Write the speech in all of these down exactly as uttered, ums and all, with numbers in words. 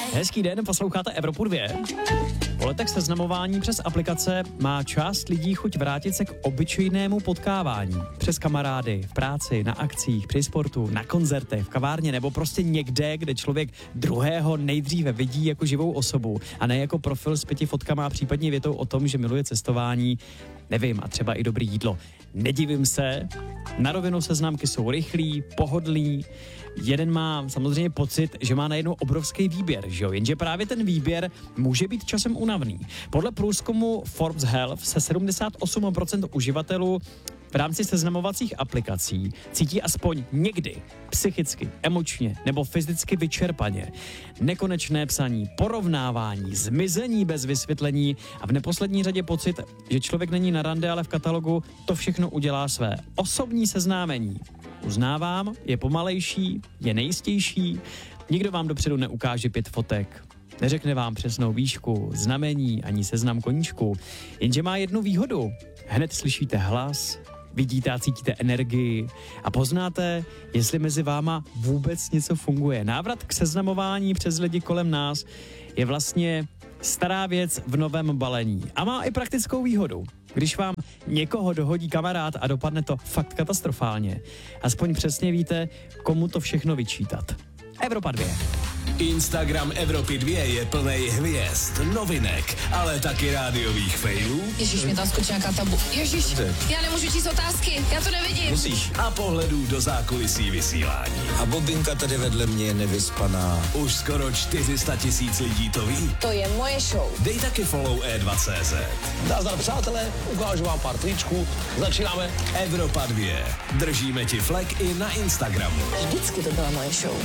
Hezký den, posloucháte Evropu dva. Po letech seznamování přes aplikace má část lidí chuť vrátit se k obyčejnému potkávání. Přes kamarády, v práci, na akcích, při sportu, na koncertech, v kavárně nebo prostě někde, kde člověk druhého nejdříve vidí jako živou osobu a ne jako profil s pěti fotkama a případně větou o tom, že miluje cestování, nevím, a třeba i dobrý jídlo. Nedivím se, na rovinu seznamky jsou rychlí, pohodlní. Jeden má samozřejmě pocit, že má najednou obrovský výběr, že jo? Jenže právě ten výběr může být časem únavný. Podle průzkumu Forbes Health se sedmdesát osm procent uživatelů v rámci seznamovacích aplikací cítí aspoň někdy psychicky, emočně nebo fyzicky vyčerpaně. Nekonečné psaní, porovnávání, zmizení bez vysvětlení a v neposlední řadě pocit, že člověk není na rande, ale v katalogu to všechno udělá své. Osobní seznámení. Uznávám, je pomalejší, je nejistější, nikdo vám dopředu neukáže pět fotek. Neřekne vám přesnou výšku, znamení ani seznam koníčku, jenže má jednu výhodu. Hned slyšíte hlas, vidíte a cítíte energii a poznáte, jestli mezi váma vůbec něco funguje. Návrat k seznamování přes lidi kolem nás je vlastně stará věc v novém balení a má i praktickou výhodu. Když vám někoho dohodí kamarád a dopadne to fakt katastrofálně, aspoň přesně víte, komu to všechno vyčítat. Evropa dva. Instagram Evropy dva je plnej hvězd, novinek, ale taky rádiových failů. Ježíš, mě tam skočí nějaká tabu. Ježíš, já nemůžu číst otázky, já to nevidím. Musíš. A pohledů do zákulisí vysílání. A Bobinka tady vedle mě je nevyspaná. Už skoro čtyři sta tisíc lidí to ví. To je moje show. Dej taky follow E dva tečka cé zet. Nazdar přátelé, ukážu vám pár tričků. Začínáme. Evropa dva. Držíme ti flek i na Instagramu. Vždycky to byla moje show.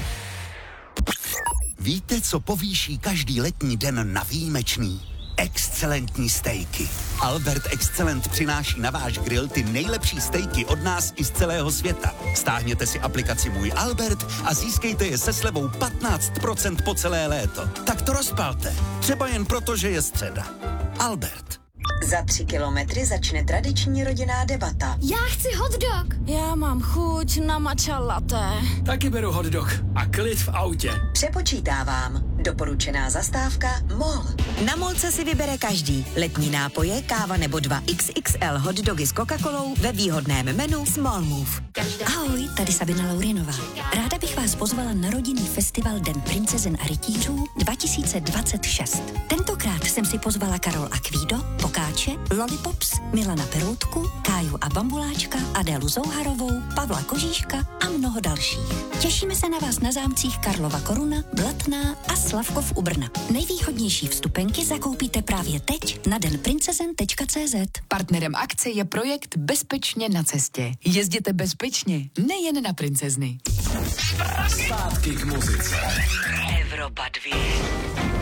Víte, co povýší každý letní den na výjimečný? Excelentní stejky. Albert Excellent přináší na váš grill ty nejlepší stejky od nás i z celého světa. Stáhněte si aplikaci Můj Albert a získejte je se slevou patnáct procent po celé léto. Tak to rozpalte. Třeba jen proto, že je středa. Albert. Za tři kilometry začne tradiční rodinná debata. Já chci hot dog. Já mám chuť na matcha latte. Taky beru hot dog a klid v autě. Přepočítávám. Doporučená zastávka MOL. Na MOLce si vybere každý. Letní nápoje, káva nebo dva iks iks el hot dogy s Coca-Colou ve výhodném menu Small Move. Ahoj, tady Sabina Laurinová. Ráda bych vás pozvala na rodinný festival Den princezen a rytířů dva tisíce dvacet šest. Tentokrát jsem si pozvala Karol a Kvído, Pokáče, Lollipops, Milana Peroutku, Káju a Bambuláčka, Adélu Zouharovou, Pavla Kožíška a mnoho dalších. Těšíme se na vás na zámcích Karlova Koruna, Blatná a Slavkov u Brna. Nejvýhodnější vstupenky zakoupíte právě teď na den princezen tečka cé zet. Partnerem akce je projekt Bezpečně na cestě. Jezděte bezpečně, nejen na princezny. Zpátky k muzice. Evropa dva.